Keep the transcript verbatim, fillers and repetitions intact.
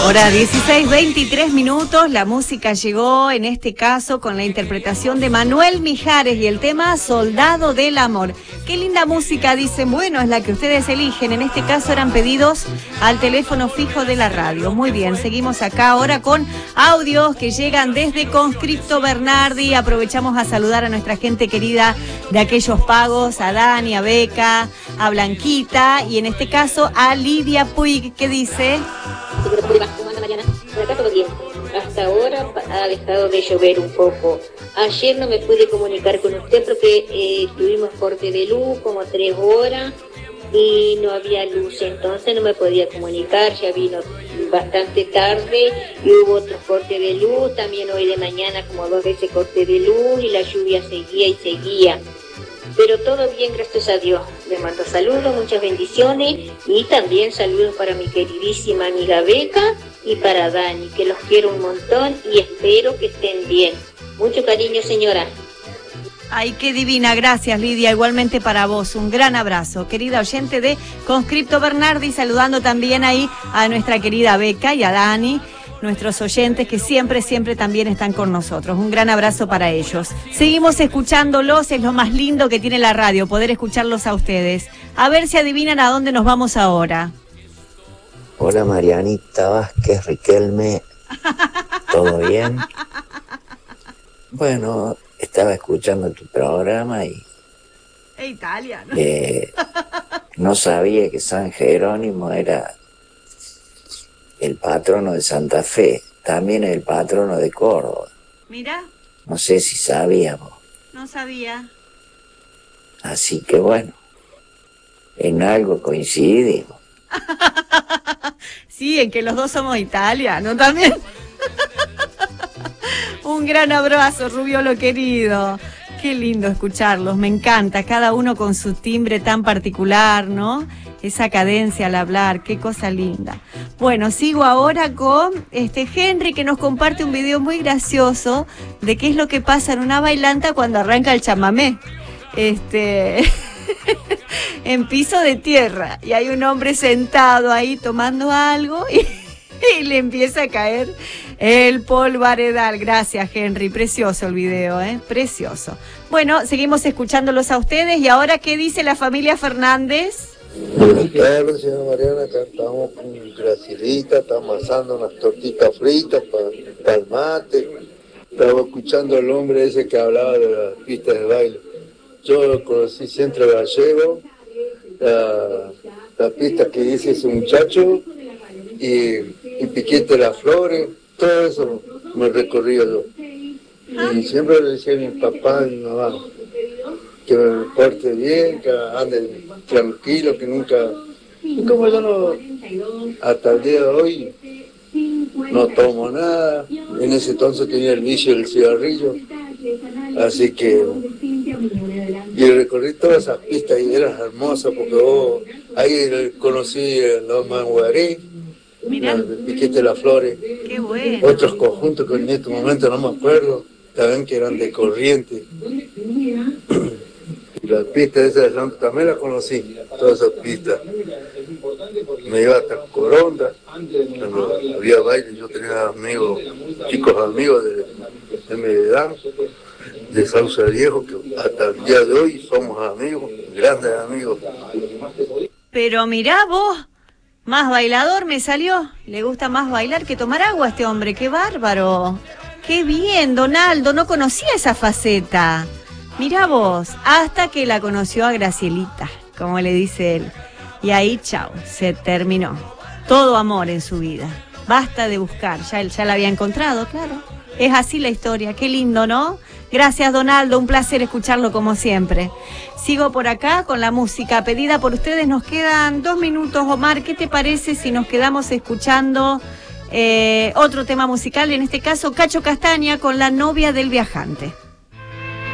Hora dieciséis, veintitrés minutos, la música llegó en este caso con la interpretación de Manuel Mijares y el tema Soldado del Amor. Qué linda música, dicen, bueno, es la que ustedes eligen, en este caso eran pedidos al teléfono fijo de la radio. Muy bien, seguimos acá ahora con audios que llegan desde Conscripto Bernardi. Aprovechamos a saludar a nuestra gente querida de aquellos pagos, a Dani, a Beca, a Blanquita y en este caso a Lidia Puig, que dice... Mariana, por acá todo bien. Hasta ahora ha dejado de llover un poco. Ayer no me pude comunicar con usted porque eh, estuvimos corte de luz como tres horas y no había luz, entonces no me podía comunicar. Ya vino bastante tarde y hubo otro corte de luz, también hoy de mañana como dos veces corte de luz y la lluvia seguía y seguía. Pero todo bien, gracias a Dios. Les mando saludos, muchas bendiciones y también saludos para mi queridísima amiga Beca y para Dani, que los quiero un montón y espero que estén bien. Mucho cariño, señora. Ay, qué divina, gracias Lidia, igualmente para vos, un gran abrazo, querida oyente de Conscripto Bernardi, saludando también ahí a nuestra querida Beca y a Dani, nuestros oyentes que siempre, siempre también están con nosotros. Un gran abrazo para ellos. Seguimos escuchándolos, es lo más lindo que tiene la radio, poder escucharlos a ustedes. A ver si adivinan a dónde nos vamos ahora. Hola Marianita Vázquez, Riquelme, ¿todo bien? Bueno, estaba escuchando tu programa y... E Italia, ¿no? Eh, no sabía que San Jerónimo era... el patrono de Santa Fe, también el patrono de Córdoba. Mira. No sé si sabíamos. No sabía. Así que bueno, en algo coincidimos. Sí, en que los dos somos italianos también. Un gran abrazo, Rubiolo querido. Qué lindo escucharlos, me encanta, cada uno con su timbre tan particular, ¿no? Esa cadencia al hablar, qué cosa linda. Bueno, sigo ahora con este Henry, que nos comparte un video muy gracioso de qué es lo que pasa en una bailanta cuando arranca el chamamé. Este... en piso de tierra, y hay un hombre sentado ahí tomando algo y, y le empieza a caer el polvaredal. Gracias, Henry, precioso el video, ¿eh? Precioso. Bueno, seguimos escuchándolos a ustedes, y ahora, ¿qué dice la familia Fernández? Buenas tardes, señora Mariana, acá estamos con Gracielita, estamos asando unas tortitas fritas para pa el mate. Estaba escuchando al hombre ese que hablaba de las pistas de baile. Yo conocí Centro Gallego, la, la pista que dice ese muchacho, y, y Piquete Las Flores, todo eso me recorrí yo. Y siempre le decía a mi papá y mi mamá que me porte bien, que ande tranquilo, que nunca... Y como yo no, hasta el día de hoy, no tomo nada. En ese entonces tenía el vicio del cigarrillo, así que... Y recorrí todas esas pistas y eran hermosas porque oh, ahí conocí los Manguarí, el Piquete de Las Flores, qué bueno. Otros conjuntos que en este momento no me acuerdo, también que eran de Corrientes. Y las pistas esas de Santo también las conocí, todas esas pistas. Me iba hasta Coronda, cuando había baile, yo tenía amigos, chicos amigos de, de mi edad, de Sauce Viejo, que hasta el día de hoy somos amigos, grandes amigos. Pero mirá vos, más bailador me salió. Le gusta más bailar que tomar agua a este hombre, qué bárbaro. Qué bien, Donaldo, no conocía esa faceta. Mirá vos, hasta que la conoció a Gracielita, como le dice él. Y ahí, chao, se terminó. Todo amor en su vida. Basta de buscar, ya, ya la había encontrado, claro. Es así la historia, qué lindo, ¿no? Gracias, Donaldo, un placer escucharlo como siempre. Sigo por acá con la música pedida por ustedes. Nos quedan dos minutos, Omar. ¿Qué te parece si nos quedamos escuchando eh, otro tema musical? En este caso, Cacho Castaña con La novia del viajante.